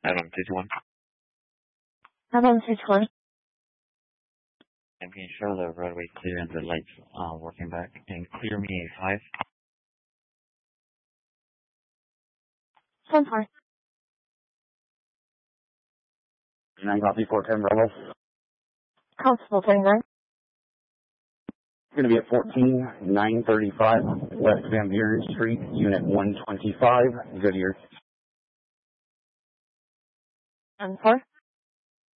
Adam 221. Adam 220. And can you show the roadway clear and the lights working back? And clear me A5. 10-4. 9 copy 410 Bravo. Constable 29. Going to be at 14935 West Van Buren Street, Unit 125, Goodyear. 10-4.